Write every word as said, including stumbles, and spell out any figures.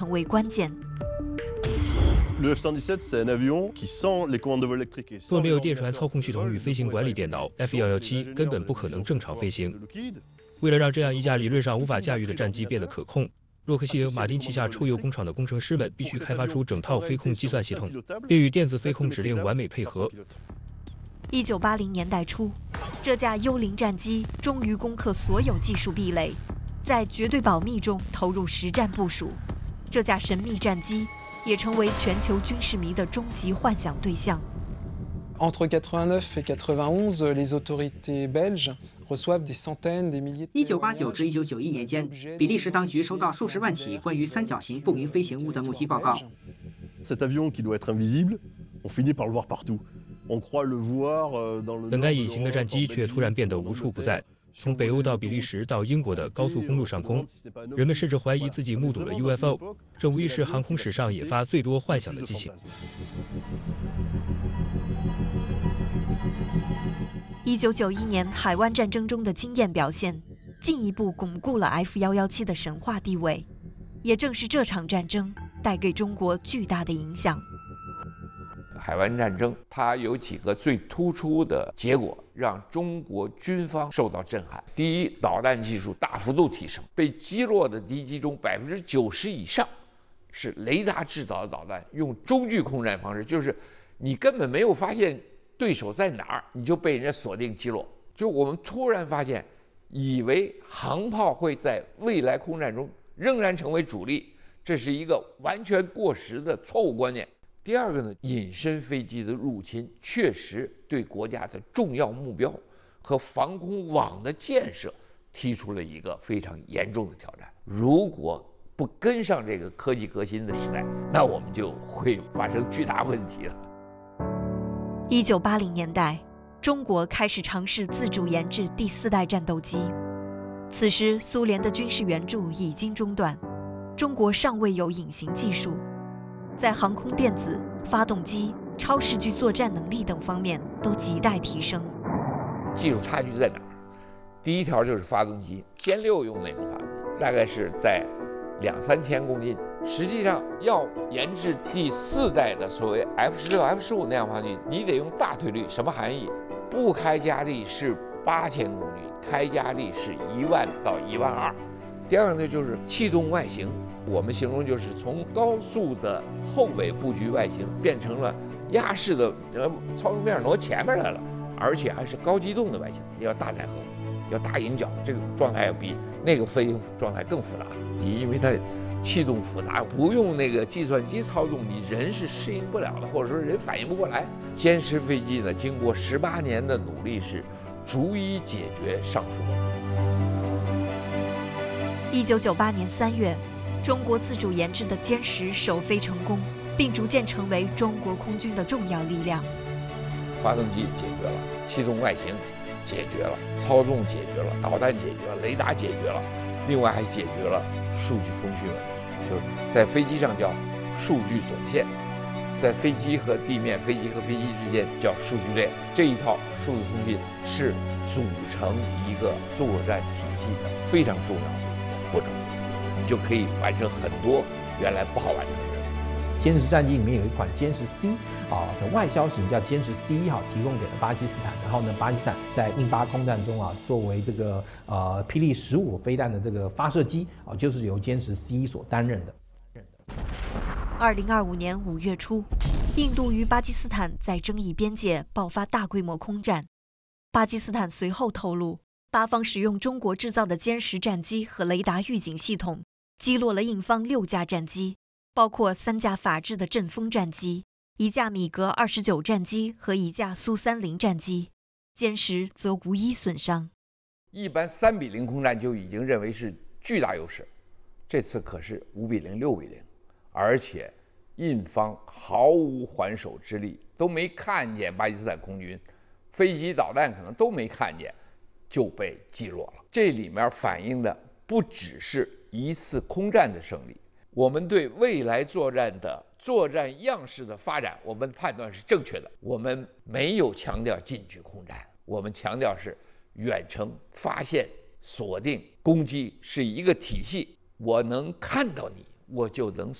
为关键。 Le F 一七 c'est un avion qui sans les commandes de vol électriques et 若没有电传操控系统与飞行管理电脑 ，F 一一七根本不可能正常飞行。为了让这样一架理论上无法驾驭的战机变得可控，洛克希尔马丁旗下抽油工厂的工程师们必须开发出整套飞控计算系统，并与电子飞控指令完美配合。 一九八零年代初，这架幽灵战机终于攻克所有技术壁垒，在绝对保密中投入实战部署。这架神秘战机 也成为全球军事迷的终极幻想对象。 Entre quatre-vingt-neuf et quatre-vingt-onze, les autorités belges reçoivent des centaines, des milliers. 一九八九至一九九一年间，比利时当局收到数十万起关于三角形不明飞行物的目击报告。 Cet avion qui doit être invisible, on finit par le voir partout. On croit le voir dans le. 本该隐形的战机却突然变得无处不在。 从北欧到比利时到英国的高速公路上空，人们甚至怀疑自己目睹了 U F O， 这无疑是航空史上引发最多幻想的机器。 一九九一年海湾战争中的经验表现，进一步巩固了 F 一一七的神话地位。也正是这场战争带给中国巨大的影响。 海湾战争，它有几个最突出的结果，让中国军方受到震撼。第一，导弹技术大幅度提升，被击落的敌机中百分之九十以上是雷达制导的导弹，用中距空战方式，就是你根本没有发现对手在哪儿，你就被人家锁定击落。就我们突然发现，以为航炮会在未来空战中仍然成为主力，这是一个完全过时的错误观念。 第二个呢，隐身飞机的入侵确实对国家的重要目标和防空网的建设提出了一个非常严重的挑战。如果不跟上这个科技革新的时代，那我们就会发生巨大问题了。 一九八零年代，中国开始尝试自主研制第四代战斗机。此时，苏联的军事援助已经中断，中国尚未有隐形技术。 在航空电子、发动机、超视距作战能力等方面都亟待提升。 技术差距在哪儿？第一条就是发动机，歼六用那种发动机，大概是在两三千公斤。实际上要研制第四代的所谓 F 十六、F 十五那样发动机，你得用大推力。什么含义？不开加力是八千公里，开加力是一万到一万二。第二个呢，就是气动外形。 我们形容就是从高速的后尾布局外形变成了压式的，呃，操纵面挪前面来了，而且还是高机动的外形，要大载荷，要大引脚，这个状态要比那个飞行状态更复杂。你因为它气动复杂，不用那个计算机操纵，你人是适应不了的，或者说人反应不过来。歼十飞机呢，经过十八年的努力，是逐一解决上述。 一九九八年三月。 中国自主研制的歼十首飞成功，并逐渐成为中国空军的重要力量。 发动机解决了，气动外形解决了，操纵解决了，导弹解决了，雷达解决了，另外还解决了数据通讯问题，就是在飞机上叫数据总线，在飞机和地面、飞机和飞机之间叫数据链。这一套数字通讯是组成一个作战体系的非常重要的步骤。 你就可以完成很多原来不好完成的任务。 歼十战机里面有一款歼十 C 啊的外销型叫歼十 C 哈，提供给了巴基斯坦。然后呢，巴基斯坦在印巴空战中啊，作为这个呃霹雳十五飞弹的这个发射机啊，就是由歼十 C 所担任的。 二零二五年五月初，印度与巴基斯坦在争议边界爆发大规模空战。巴基斯坦随后透露，巴方使用中国制造的歼十战机和雷达预警系统。 击落了印方六架战机，包括三架法制的阵风战机、一架米格二十九战机和一架苏三零战机，歼十则无一损伤。 一般三比零空战就已经认为是巨大优势，这次可是五比零、六比零，而且印方毫无还手之力，都没看见巴基斯坦空军飞机、导弹可能都没看见，就被击落了。这里面反映的不只是 一次空战的胜利，我们对未来作战的作战样式的发展，我们判断是正确的。我们没有强调近距空战，我们强调是远程发现、锁定、攻击是一个体系。我能看到你，我就能